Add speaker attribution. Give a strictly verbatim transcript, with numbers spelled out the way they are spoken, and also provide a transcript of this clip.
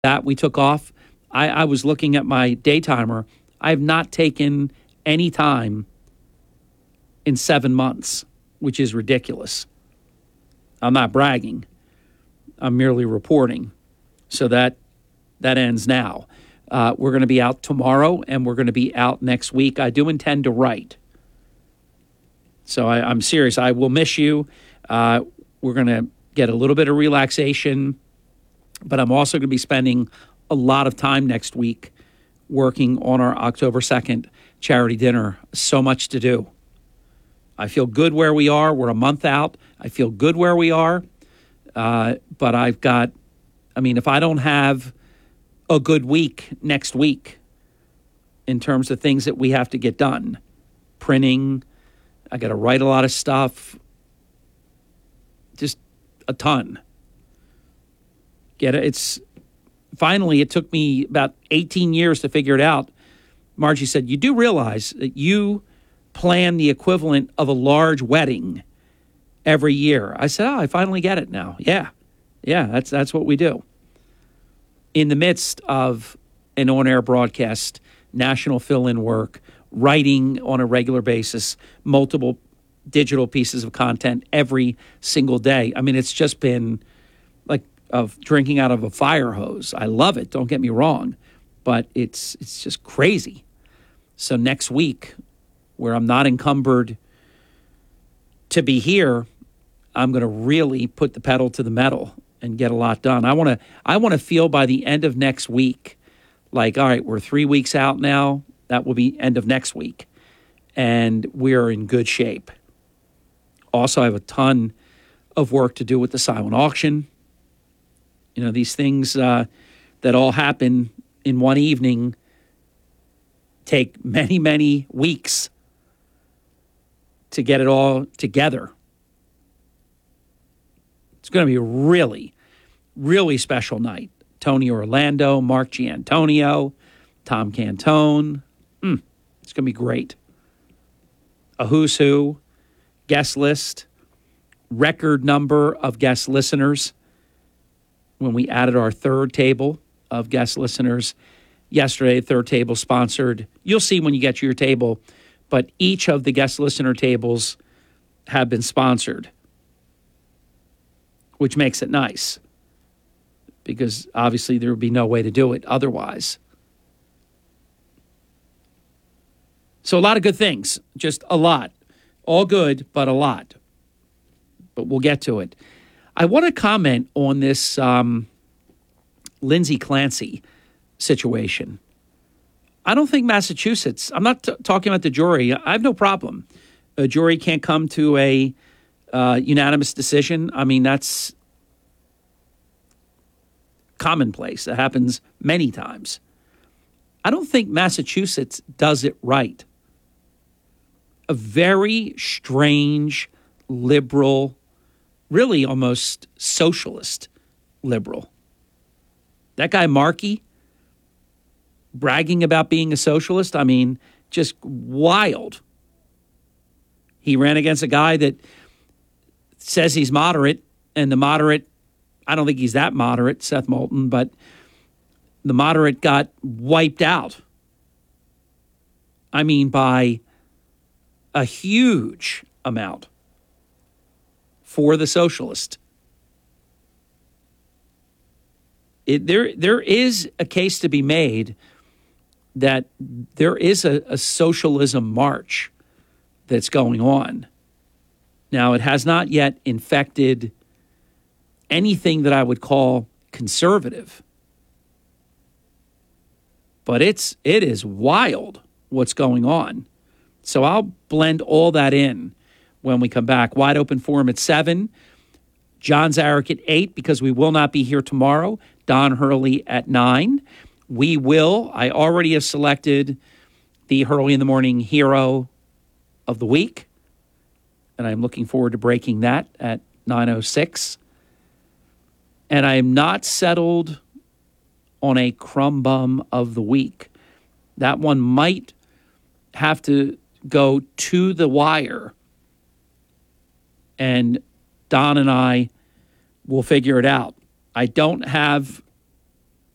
Speaker 1: that we took off, I, I was looking at my day timer. I have not taken any time in seven months, which is ridiculous. I'm not bragging. I'm merely reporting. So that that ends now. Uh, we're going to be out tomorrow, and we're going to be out next week. I do intend to write. So I, I'm serious. I will miss you. Uh, we're going to get a little bit of relaxation, but I'm also going to be spending a lot of time next week working on our October second charity dinner. So much to do. I feel good where we are. We're a month out. I feel good where we are. Uh, but I've got, I mean, if I don't have a good week next week in terms of things that we have to get done, printing, I got to write a lot of stuff, just a ton. Get it? It's finally, it took me about eighteen years to figure it out. Margie said, you do realize that you plan the equivalent of a large wedding every year. I said, oh, I finally get it now. Yeah. Yeah, that's that's what we do. In the midst of an on-air broadcast, national fill-in work, writing on a regular basis, multiple digital pieces of content every single day. I mean, it's just been like of drinking out of a fire hose. I love it, don't get me wrong, but it's it's just crazy. So next week, where I'm not encumbered to be here, I'm going to really put the pedal to the metal and get a lot done. I want to I want to feel by the end of next week like, all right, we're three weeks out now. That will be end of next week. And we're in good shape. Also, I have a ton of work to do with the silent auction. You know, these things uh, that all happen in one evening take many, many weeks to get it all together. It's going to be a really, really special night. Tony Orlando, Mark Giantonio, Tom Cantone. Mm, it's going to be great. A who's who, guest list, record number of guest listeners. When we added our third table of guest listeners yesterday, third table sponsored. You'll see when you get to your table, but each of the guest listener tables have been sponsored, which makes it nice because obviously there would be no way to do it otherwise. So a lot of good things, just a lot. All good, but a lot. But we'll get to it. I want to comment on this um, Lindsay Clancy situation. I don't think Massachusetts, I'm not t- talking about the jury. I have no problem. A jury can't come to a uh, unanimous decision. I mean, that's commonplace. That happens many times. I don't think Massachusetts does it right. A very strange, liberal, really almost socialist liberal. That guy Markey, bragging about being a socialist, I mean, just wild. He ran against a guy that says he's moderate, and the moderate, I don't think he's that moderate, Seth Moulton, but the moderate got wiped out. I mean, by a huge amount for the socialist. It, there, there is a case to be made that there is a, a socialism march that's going on. Now, it has not yet infected anything that I would call conservative. But it's it is wild what's going on. So I'll blend all that in when we come back. Wide Open Forum at seven. John Zarek at eight because we will not be here tomorrow. Don Hurley at nine. We will. I already have selected the Hurley in the Morning Hero of the Week. And I'm looking forward to breaking that at nine oh six. And I am not settled on a crumb bum of the week. That one might have to go to the wire. And Don and I will figure it out. I don't have